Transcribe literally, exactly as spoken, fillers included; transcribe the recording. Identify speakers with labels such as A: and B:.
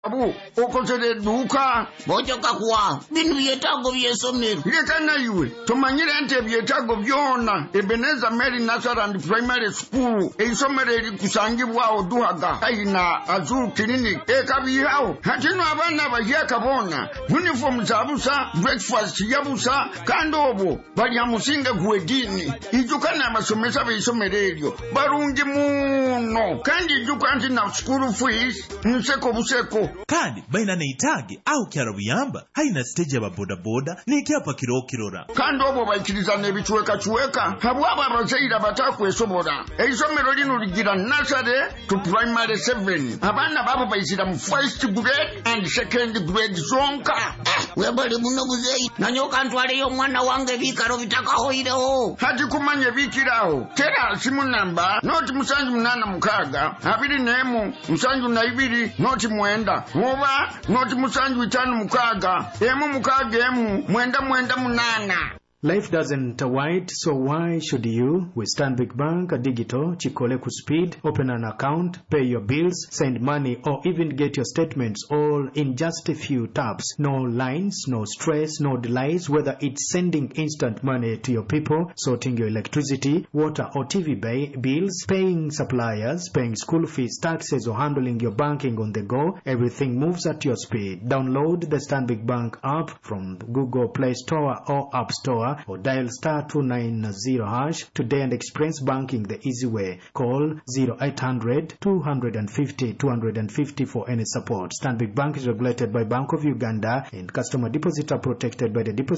A: Abu, okosere duka.
B: Bojo kakuwa, binu byetago byesomero.
A: Leka na iwe, tumanyire ente byetago byona. Ebeneza Mary Nazareth Primary School. Eisomero eri kusangibwa oduhaga. Aina Azul Clinic. Eka bihawo. Hatino abana bahiya kabona. Uniform zabusa, breakfast yabusa, kandobo. Bali amusinga gwedini. Ijukana amasomesa beisomero eryo. Barungi muno. Kandi ijukanti na school fees. Nseko buseko.
C: Kandi baina neitage au kyarabuyamba haina stage ya boda boda nekyapa kiro kirora
A: kandi obo bayikiriza nebichweka chweka habwaba abazaira batakwesobora eisomero lino ligira nursery to primary seven abana babo bayizira mu first grade and second grade zonka
B: webali muno buzeyi nanyoka ntwale yo mwana wange bikaro bitakahoireho
A: hati kumanye bikiraho tera simu namba noti musanju munana mukaga abiri nemu musanju na ibiri noti mwenda Muba, noti musanju itanu mukaga, emu mukaga emu, mwenda mwenda munana.
D: Life doesn't wait, so why should you? With Stanbic Bank Digital, Chikoleku Speed, open an account, pay your bills, send money, or even get your statements all in just a few taps. No lines, no stress, no delays, whether it's sending instant money to your people, sorting your electricity, water or T V bay, bills, paying suppliers, paying school fees, taxes, or handling your banking on the go, everything moves at your speed. Download the Stanbic Bank app from the Google Play Store or App Store, or dial star two nine zero hash today and experience banking the easy way. Call zero eight hundred two fifty two fifty for any support. Stanbic Bank is regulated by Bank of Uganda and customer deposits are protected by the Deposit